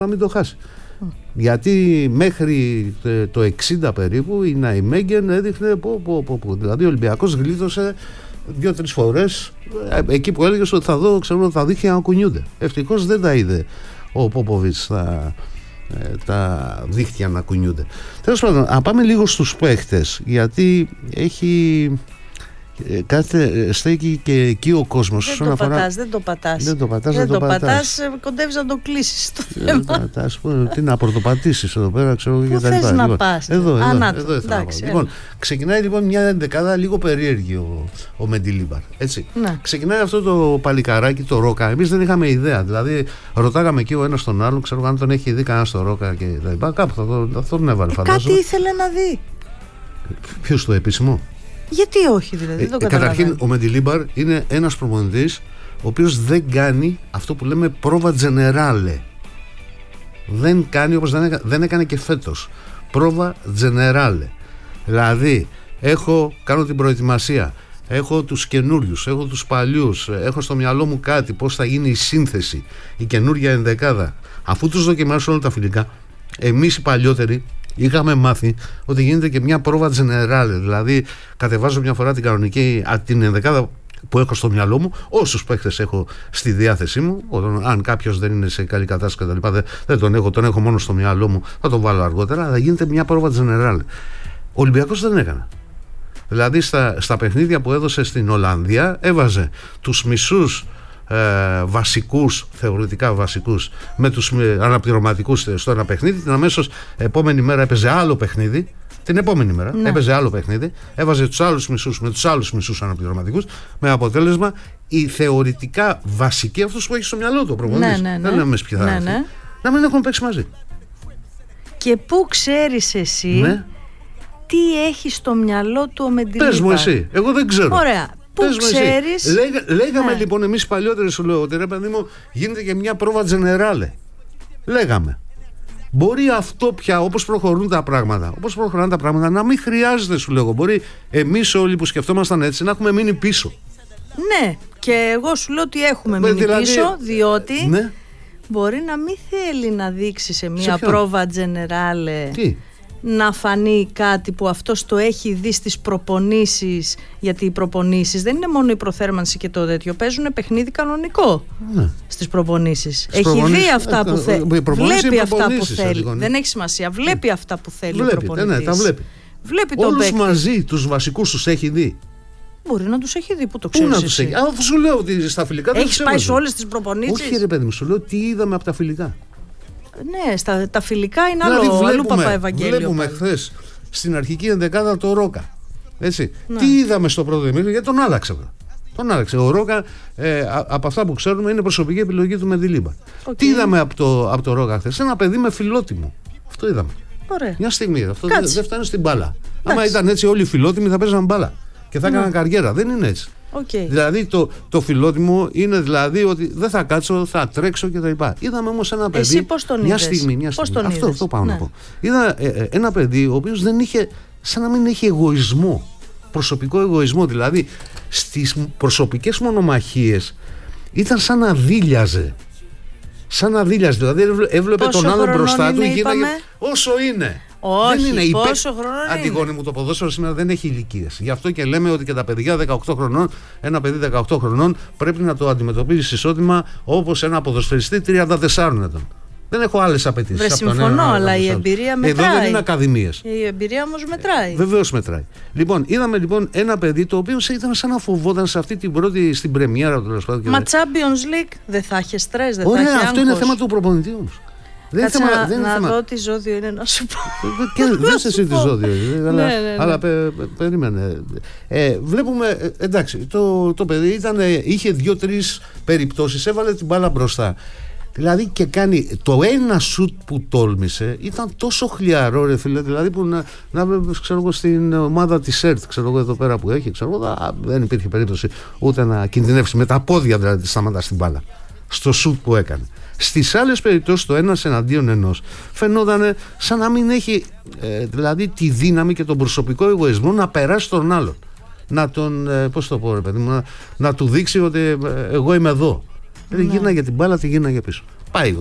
να μην το χάσει. Γιατί μέχρι το 60 περίπου η Ναϊμέγγεν έδειχνε δηλαδή ο Ολυμπιακός γλίτωσε 2-3 φορές εκεί που έλεγε ότι θα δω, τα δίχτυα να κουνιούνται. Ευτυχώς δεν τα είδε ο Πόποβιτς τα δίχτυα να κουνιούνται. Τέλος πάντων, να πάμε λίγο στους παίχτες, γιατί έχει στέκει και εκεί ο κόσμος. Δεν το πατάς, κοντεύεις να το κλείσεις το θέμα. Τι να πρωτοπατήσεις εδώ πέρα, ξέρω. Πού θες να πας? Εδώ λοιπόν, ξεκινάει λοιπόν μια ενδεκάδα λίγο περίεργη ο Μεντιλίμπαρ, έτσι. Ξεκινάει αυτό το παλικαράκι, το Ρόκα. Εμείς δεν είχαμε ιδέα, δηλαδή ρωτάγαμε εκεί ο ένας τον άλλον, ξέρω αν τον έχει δει κανένα στο Ρόκα και τα λοιπά. Κάπου θα τον έβαλε, φαντάζομαι. Κάτι ήθελε να δει. Ποιος, το επίσημο? Γιατί όχι, δηλαδή, δεν το καταλαβαίνω. Καταρχήν, ο Μεντιλίμπαρ είναι ένας προπονητής ο οποίος δεν κάνει αυτό που λέμε πρόβα τζενεράλε. Δεν κάνει, όπως δεν έκανε και φέτος, πρόβα τζενεράλε. Δηλαδή, κάνω την προετοιμασία, έχω τους καινούριους, έχω τους παλιούς, έχω στο μυαλό μου κάτι, πώς θα γίνει η σύνθεση, η καινούργια ενδεκάδα. Αφού τους δοκιμάσουν όλα τα φιλικά, εμείς οι παλιότεροι είχαμε μάθει ότι γίνεται και μια πρόβα τζενεράλε. Δηλαδή, κατεβάζω μια φορά την κανονική, την ενδεκάδα που έχω στο μυαλό μου, όσους παίχτες έχω στη διάθεσή μου. Αν κάποιος δεν είναι σε καλή κατάσταση κτλ., δεν τον έχω μόνο στο μυαλό μου, θα τον βάλω αργότερα. Θα γίνεται μια πρόβα τζενεράλε. Ο Ολυμπιακός δεν έκανε. Δηλαδή, στα παιχνίδια που έδωσε στην Ολλανδία, έβαζε τους μισούς βασικούς, θεωρητικά βασικούς, με τους αναπληρωματικούς στο ένα παιχνίδι. Την αμέσως επόμενη μέρα έπαιζε άλλο παιχνίδι. Την επόμενη μέρα έπαιζε άλλο παιχνίδι. Έβαζε τους άλλους μισούς με τους άλλους μισούς αναπληρωματικούς. Με αποτέλεσμα οι θεωρητικά βασικοί, αυτούς που έχει στο μυαλό του ο προπονητής, δεν λέμε ποιοι θα είναι, να μην έχουν παίξει μαζί. Και πού ξέρεις εσύ τι έχει στο μυαλό του ο Μεντιλίμπαρ? Πες μου εσύ, εγώ δεν ξέρω. Ωραία. Πού ξέρεις? Λέγαμε λοιπόν εμείς παλιότεροι, σου λέω, ότι ρε παιδί μου, γίνεται και μια πρόβα τζενεράλε. Λέγαμε. Μπορεί αυτό πια, όπως προχωρούν τα πράγματα, να μην χρειάζεται, σου λέγω. Μπορεί εμείς όλοι που σκεφτόμασταν έτσι να έχουμε μείνει πίσω. Ναι, και εγώ σου λέω ότι έχουμε μείνει πίσω, διότι μπορεί να μην θέλει να δείξει σε μια πρόβα τζενεράλε να φανεί κάτι που αυτός το έχει δει στις προπονήσεις, γιατί οι προπονήσεις δεν είναι μόνο η προθέρμανση και το τέτοιο, παίζουν παιχνίδι κανονικό στις προπονήσεις. Έχει δει αυτά που θέλει, βλέπει αυτά που θέλει, δεν έχει σημασία, βλέπει αυτά που θέλει ο προπονητής. Τα βλέπει. Όλους μαζί τους βασικούς τους έχει δει. Μπορεί να τους έχει δει, που το ξέρεις εσύ? Αφού σου λέω ότι στα φιλικά δεν έχεις πάει σε όλες τις προπονήσεις? Όχι ρε παιδί μου, σου λέω τι είδαμε από τα φιλικά. Ναι, τα φιλικά είναι άλλο Παπαευαγγέλιο. Βλέπουμε χθες στην αρχική ενδεκάδα το Ρόκα. Έτσι. Τι είδαμε στο πρώτο ημίχρονο? Γιατί τον άλλαξε. Ο Ρόκα, από αυτά που ξέρουμε, είναι προσωπική επιλογή του Μεντιλίμπαρ. Τι είδαμε από το Ρόκα χθες? Ένα παιδί με φιλότιμο. Αυτό είδαμε. Ωραία. Μια στιγμή. Αυτό δεν φτάνει στην μπάλα. Άμα ήταν έτσι όλοι οι φιλότιμοι θα παίζαν μπάλα και θα έκαναν καριέρα. Δεν είναι έτσι. Δηλαδή το φιλότιμο είναι δηλαδή ότι δεν θα κάτσω, θα τρέξω κτλ. Είδαμε όμως ένα παιδί. Εσύ πώς τον είδες? Μια στιγμή. Αυτό πάω να πω. Είδα ένα παιδί ο οποίος δεν είχε, σαν να μην έχει εγωισμό, προσωπικό εγωισμό. Δηλαδή στις προσωπικές μονομαχίες ήταν σαν να δίλιαζε. Δηλαδή έβλεπε τον άλλον μπροστά του, γίναγε όσο είναι. Όχι, δεν είναι. Πόσο χρόνο είναι? Αντιγόνη μου, το ποδόσφαιρο σήμερα δεν έχει ηλικίες. Γι' αυτό και λέμε ότι και τα παιδιά 18 χρονών, ένα παιδί 18 χρονών πρέπει να το αντιμετωπίζει ισότιμα όπως ένα ποδοσφαιριστή 34 ετών. Δεν έχω άλλες απαιτήσεις. Συμφωνώ, αλλά η εμπειρία μετράει. Εδώ δεν είναι ακαδημίες. Η εμπειρία όμως μετράει. Βεβαίως μετράει. Λοιπόν, είδαμε ένα παιδί το οποίο ήταν σαν να φοβόταν σε αυτή την πρώτη, στην πρεμιέρα του. Μα Champions League δεν θα έχει στρες, δεν ωραία, θα έχει αυτό άγχος. είναι θέμα του προπονητή όμως. Κάτσε να δω τι ζώδιο είναι να σου πω. Δεν σε εσύ τι ζώδιο είναι, αλλά περίμενε. Βλέπουμε, εντάξει, το παιδί είχε 2-3 περιπτώσεις, έβαλε την μπάλα μπροστά. Δηλαδή και κάνει το ένα σουτ που τόλμησε, ήταν τόσο χλιαρό ρε φίλε, δηλαδή που να ξέρω εγώ στην ομάδα της ΕΡΤ, ξέρω εγώ εδώ πέρα που έχει, ξέρω εγώ, δεν υπήρχε περίπτωση ούτε να κινδυνεύσει με τα πόδια, δηλαδή σταματά στην μπάλα στο σουτ που έκανε. Στις άλλες περιπτώσεις το ένας εναντίον ενός φαινόταν σαν να μην έχει δηλαδή τη δύναμη και τον προσωπικό εγωισμό να περάσει τον άλλον, να τον, πώς το πω ρε παιδί μου, να του δείξει ότι εγώ είμαι εδώ. Γύρναγε την μπάλα, τη γύρναγε πίσω. Πάει εδώ.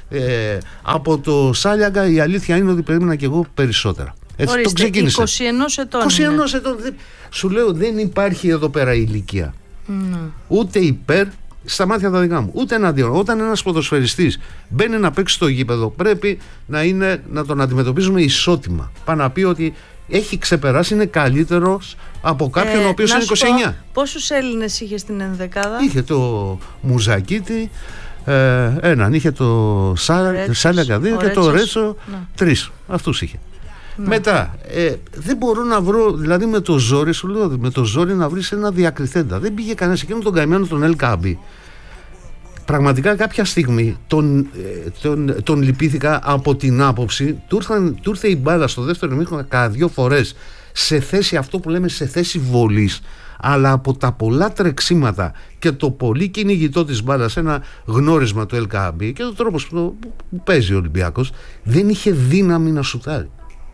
Από το Σάλιαγκα η αλήθεια είναι ότι περίμενα και εγώ περισσότερα. Έτσι το ξεκίνησε. 21 ετών. 21 ετών. Σου λέω, δεν υπάρχει εδώ πέρα ηλικία. Ούτε υπέρ, στα μάτια τα δικά μου, ούτε εναντίον. Όταν ένας ποδοσφαιριστής μπαίνει να παίξει στο γήπεδο, πρέπει να τον αντιμετωπίζουμε ισότιμα. Πάει να πει ότι έχει ξεπεράσει, είναι καλύτερος από κάποιον ο οποίος είναι 29. Πόσους Έλληνες είχε στην ενδεκάδα? Είχε το Μουζακίτη, έναν, είχε το Σάλιαγκα 2 και το Ρέτσο 3. Αυτούς είχε. Μετά, δεν μπορώ να βρω, δηλαδή με το ζόρι, σου λέω, με το ζόρι να βρεις ένα διακριθέντα. Δεν πήγε κανένας εκείνον τον καημένο τον El Kaabi. Πραγματικά κάποια στιγμή τον λυπήθηκα από την άποψη, του ήρθε η μπάλα στο δεύτερο ημίχρονο κατά 2 φορές σε θέση, αυτό που λέμε σε θέση βολής, αλλά από τα πολλά τρεξίματα και το πολύ κυνηγητό της μπάλας, ένα γνώρισμα του El Kaabi και το τρόπος που παίζει ο Ολυμπιακός, δεν είχε δύναμη να σουτάρει.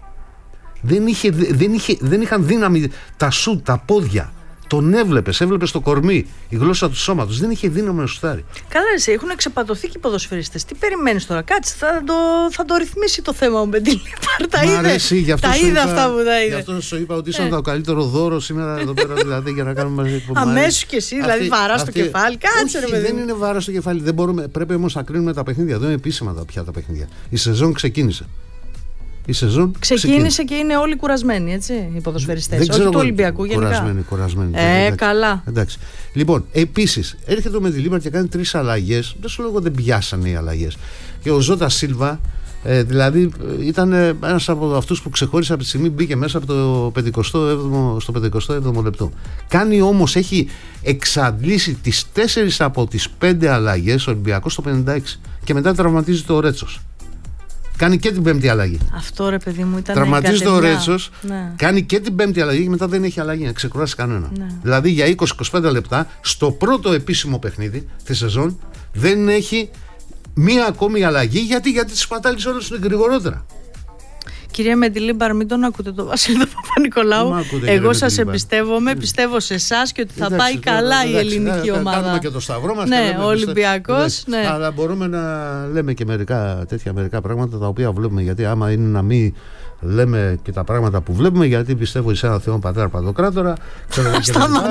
Δεν είχαν δύναμη τα σουτ, τα πόδια. Τον έβλεπες το κορμί, η γλώσσα του σώματος. Δεν είχε δύναμη να σουτάρει. Καλά, εσύ, έχουν εξαπατωθεί και οι ποδοσφαιριστές. Τι περιμένεις τώρα? Κάτσε, θα το ρυθμίσει το θέμα με την Λιπάρ. Τα είδε αυτά που τα είδε. Γι' αυτό σου είπα ότι ήσαν το καλύτερο δώρο σήμερα εδώ πέρα, δηλαδή, για να κάνουμε μαζί. Αμέσως κι εσύ, δηλαδή βαράς το κεφάλι. Κάτσε, ρε παιδί. Δεν είναι βάρος στο κεφάλι. Πρέπει όμως να κρίνουμε τα παιχνίδια. Δεν είναι επίσημα πια τα παιχνίδια. Η σεζόν ξεκίνησε. Ξεκίνησε και είναι όλοι κουρασμένοι, έτσι, οι ποδοσφαιριστές. Όχι του Ολυμπιακού γενικά. Κουρασμένοι. Καλά. Εντάξει. Λοιπόν, επίσης έρχεται με τη Λίμπαρ και κάνει 3 αλλαγές. Δεν σου λέω, δεν πιάσανε οι αλλαγές. Και ο Ζώτα Σίλβα, δηλαδή, ήταν ένας από αυτούς που ξεχώρισε από τη στιγμή, μπήκε μέσα από το 57ο λεπτό. Κάνει όμως, έχει εξαντλήσει τις 4 από τις 5 αλλαγές ο Ολυμπιακός στο 56 και μετά τραυματίζει το Ρέτσος. Κάνει και την 5η αλλαγή. Αυτό, ρε παιδί μου, ήταν. Τραυματίζει το Ρέτσος, κάνει και την 5η αλλαγή και μετά δεν έχει αλλαγή να ξεκουράσει κανένα. Δηλαδή για 20-25 λεπτά στο πρώτο επίσημο παιχνίδι τη σεζόν δεν έχει μία ακόμη αλλαγή. Γιατί τις πατάλησε όλες γρηγορότερα. Κυρία Μεντιλίμπαρ, μην τον ακούτε τον Βασίλη Παπα-Νικολάου. Εγώ σας εμπιστεύομαι, πιστεύω σε εσάς και ότι θα πάει καλά η ελληνική ομάδα. Κάνουμε και το σταυρό μας. Ναι, ο Ολυμπιακός. Ναι. Αλλά μπορούμε να λέμε και μερικά πράγματα τα οποία βλέπουμε. Γιατί άμα είναι να μην λέμε και τα πράγματα που βλέπουμε, γιατί πιστεύω σε ένα Θεό Πατέρα Παντοκράτορα. Θα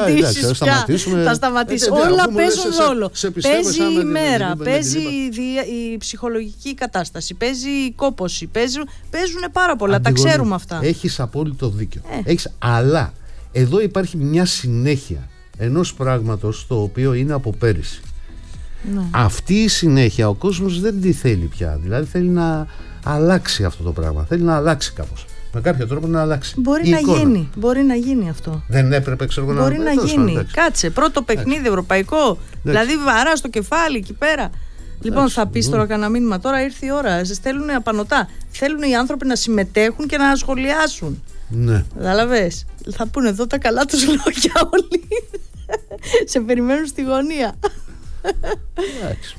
σταματήσει. Όλα παίζουν ρόλο. Παίζει η μέρα, παίζει η ψυχολογική κατάσταση, παίζει η κόπωση, παίζουν πάρα πολλά. Τα ξέρουμε αυτά. Έχεις απόλυτο δίκιο. Αλλά εδώ υπάρχει μια συνέχεια ενός πράγματος το οποίο είναι από πέρυσι. Ναι. Αυτή η συνέχεια ο κόσμος δεν τη θέλει πια. Δηλαδή θέλει να αλλάξει αυτό το πράγμα. Θέλει να αλλάξει κάπως. Με κάποιο τρόπο να αλλάξει. Μπορεί να γίνει αυτό. Δεν έπρεπε, ξέρω να μπορεί να γίνει. Κάτσε. Πρώτο παιχνίδι ευρωπαϊκό. Δηλαδή βαρά στο κεφάλι εκεί πέρα. Λοιπόν, θα πει τώρα κανένα μήνυμα. Τώρα ήρθε η ώρα. Σε στέλνουν απανωτά. Θέλουν οι άνθρωποι να συμμετέχουν και να σχολιάσουν. Ναι. Καταλαβες. Θα πούνε εδώ τα καλά τους λόγια όλοι. Σε περιμένουν στη γωνία. Εντάξει.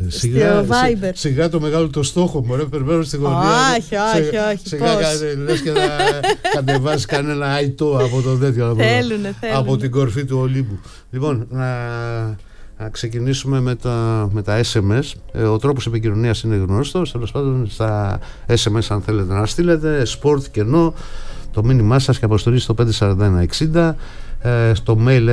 Σιγά το μεγάλο το στόχο μου, περιμένω στη γωνία. Όχι. Σιγά λες και να κατεβάσεις κανένα αϊτό από το τέτοιο. Από την κορφή του Ολύμπου. Λοιπόν, να ξεκινήσουμε με τα SMS. Ο τρόπος επικοινωνίας είναι γνωστός. Τέλος πάντων, στα SMS, αν θέλετε να στείλετε, sport κενό, το μήνυμά σας και αποστολή στο 54160. Στο mail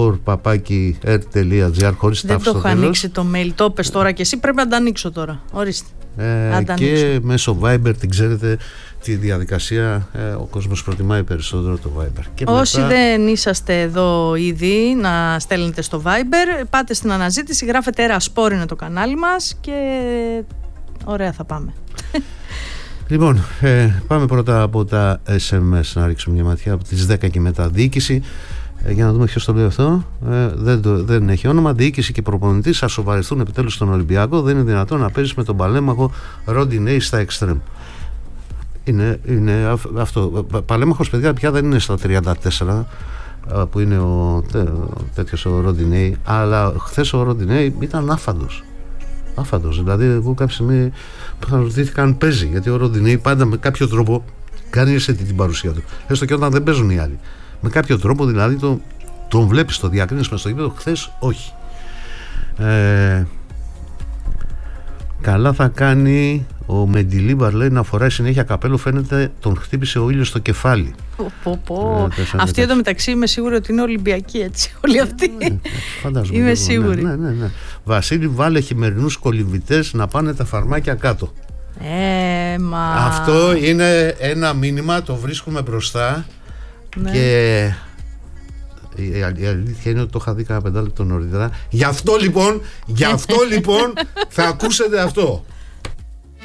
erasport@r.gr χωρίς δεν τάφη στο τέλος. Δεν το έχω ανοίξει το mail, το πες τώρα και εσύ, πρέπει να το ανοίξω τώρα. Ορίστε. Και μέσω Viber, την ξέρετε τη διαδικασία, ο κόσμος προτιμάει περισσότερο το Viber. Και όσοι δεν είσαστε εδώ ήδη να στέλνετε στο Viber, πάτε στην αναζήτηση, γράφετε Erasport είναι το κανάλι μας και ωραία θα πάμε. Λοιπόν, πάμε πρώτα από τα SMS να ρίξουμε μια ματιά από τις 10 και μετά. Διοίκηση, για να δούμε ποιος το λέει αυτό. Δεν έχει όνομα. Διοίκηση και προπονητής θα σοβαρευτούν επιτέλους στον Ολυμπιακό. Δεν είναι δυνατόν να παίζεις με τον παλέμαχο Ροντινέι στα εξτρέμ. Είναι αυτό. Παλέμαχος, παιδιά, πια δεν είναι στα 34 που είναι τέτοιος ο Ροντινέι, αλλά χθες ο Ροντινέι ήταν άφαντος. Δηλαδή, εγώ κάποια στιγμή θα ρωτήθηκα αν παίζει, γιατί ο Ροντινέι πάντα με κάποιο τρόπο κάνει αισθητή την παρουσία του. Έστω και όταν δεν παίζουν οι άλλοι. Με κάποιο τρόπο δηλαδή τον βλέπεις, το διακρίνεις μες στο γήπεδο. Χθες όχι. Καλά θα κάνει ο Μεντιλίμπαρ, λέει, να φοράει συνέχεια καπέλο. Φαίνεται τον χτύπησε ο ήλιος στο κεφάλι. Αυτοί εδώ μεταξύ είμαι σίγουρη ότι είναι Ολυμπιακοί, έτσι. Όλοι αυτοί. Φαντάζομαι. Είμαι σίγουρη. Ναι. Βασίλη, βάλε χειμερινούς κολυμβητές να πάνε τα φαρμάκια κάτω. Αυτό είναι ένα μήνυμα, το βρίσκουμε μπροστά. Ναι. Και η αλήθεια είναι ότι το είχα δει κάνα 5 λεπτό νωρίτερα. Γι' αυτό λοιπόν θα ακούσετε αυτό.